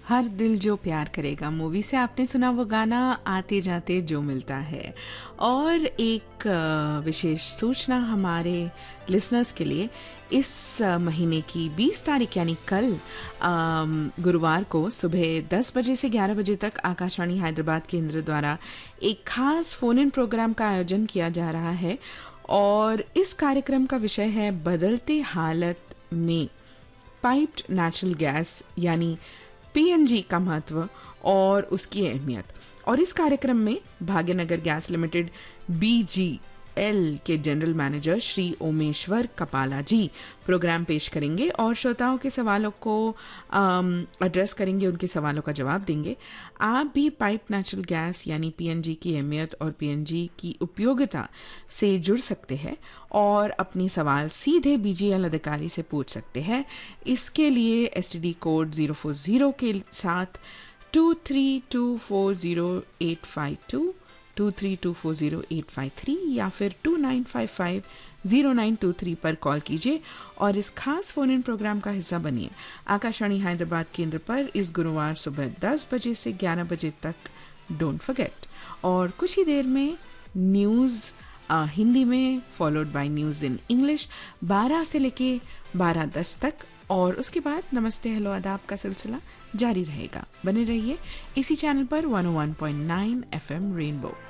हर दिल जो प्यार करेगा मूवी से आपने सुना वो गाना आते जाते जो मिलता है। और एक विशेष सूचना हमारे लिसनर्स के लिए, इस महीने की 20 तारीख यानी कल गुरुवार को सुबह 10 बजे से 11 बजे तक आकाशवाणी हैदराबाद केंद्र द्वारा एक खास फोन इन प्रोग्राम का आयोजन किया जा रहा है। और इस कार्यक्रम का विषय है बदलती हालत में पाइप्ड नेचुरल गैस यानी पीएनजी का महत्व और उसकी अहमियत। और इस कार्यक्रम में भाग्यनगर गैस लिमिटेड बीजीएल के जनरल मैनेजर श्री ओमेश्वर कपाला जी प्रोग्राम पेश करेंगे और श्रोताओं के सवालों को एड्रेस करेंगे, उनके सवालों का जवाब देंगे। आप भी पाइप नेचुरल गैस यानी पीएनजी की अहमियत और पीएनजी की उपयोगिता से जुड़ सकते हैं और अपने सवाल सीधे बीजीएल अधिकारी से पूछ सकते हैं। इसके लिए एसटीडी कोड 040 के साथ 23240852, 23240853 या फिर 29550923 पर कॉल कीजिए और इस खास फोन इन प्रोग्राम का हिस्सा बनिए। आकाशवाणी हैदराबाद केंद्र पर इस गुरुवार सुबह 10 बजे से 11 बजे तक। Don't forget. और कुछ ही देर में न्यूज़ हिंदी में followed by news in English 12 से लेके 12:10 तक, और उसके बाद नमस्ते हेलो आदाब का सिलसिला जारी रहेगा। बने रहिए इसी चैनल पर 101.9 FM रेनबो।